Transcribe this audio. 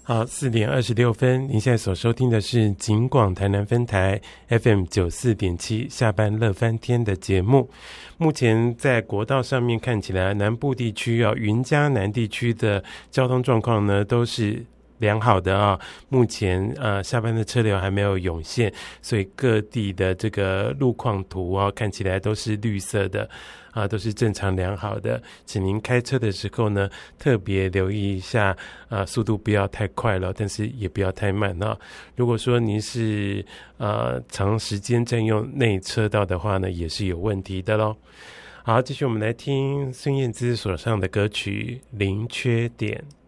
好，4:26，您现在所收听的是警广台南分台 FM94.7下班乐翻天的节目。目前在国道上面看起来，南部地区云嘉南地区的交通状况呢都是良好的啊，目前下班的车流还没有涌现，所以各地的这个路况图看起来都是绿色的都是正常良好的。请您开车的时候呢，特别留意一下速度不要太快了，但是也不要太慢如果说您是长时间占用内车道的话呢，也是有问题的咯。好，继续我们来听孙燕姿所唱的歌曲《零缺点》。